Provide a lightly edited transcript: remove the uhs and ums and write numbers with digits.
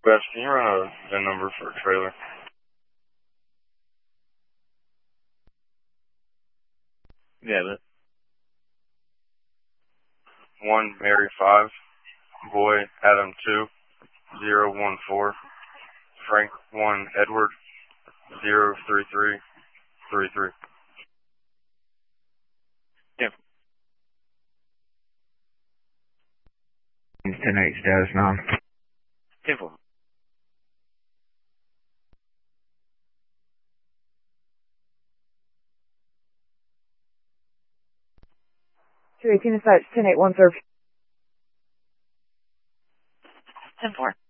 Wes, can you run a VIN number for a trailer? Yeah, but 1 Mary 5, Boy Adam 2, 014, Frank 1 Edward 03333. yeah. 10-8 status 9. 10-4. Two 18 dispatch, 10-8, 1 serve. 10-4.